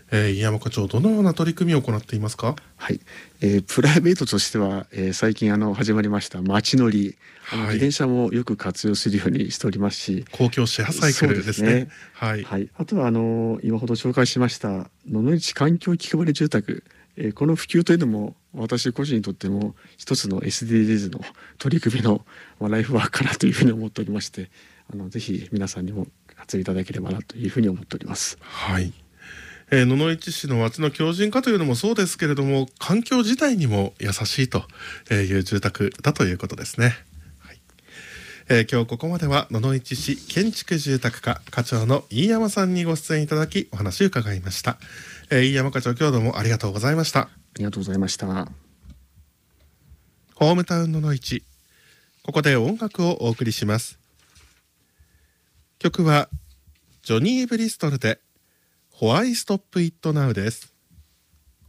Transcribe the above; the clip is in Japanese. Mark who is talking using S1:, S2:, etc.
S1: 飯山課長、どのような取り組みを行っていますか？
S2: はい、プライベートとしては、最近始まりました街乗り、
S1: はい、
S2: 自転車もよく活用するようにしておりますし、
S1: 公共シェアサイクルですね。はい、
S2: はい、あとは今ほど紹介しました野々市環境気配り住宅、この普及というのも私個人にとっても一つの SDGs の取り組みの、ライフワークかなというふうに思っておりまして、ぜひ皆さんにも活用いただければなというふうに思っております。
S1: はい。野々市市の町の強靭化というのもそうですけれども、環境自体にも優しいという住宅だということですね。はい。今日ここまでは野々市市建築住宅課課長の飯山さんにご出演いただきお話を伺いました。飯山課長、今日どうもありがとうございました。
S2: ありがとうございました。
S1: ホームタウン野々市、ここで音楽をお送りします。曲はジョニー・ブリストルでWhy Stop It Nowです。